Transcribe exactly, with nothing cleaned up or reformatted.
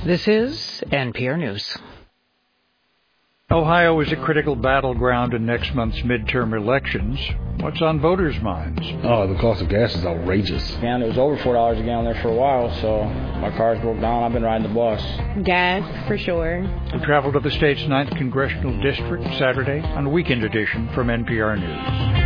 This is N P R News. Ohio is a critical battleground in next month's midterm elections. What's on voters' minds? Oh, the cost of gas is outrageous. Man, it was over four dollars a gallon there for a while, so my car's broke down. I've been riding the bus. Gas, for sure. We travel to the state's ninth Congressional District Saturday on a weekend edition from N P R News.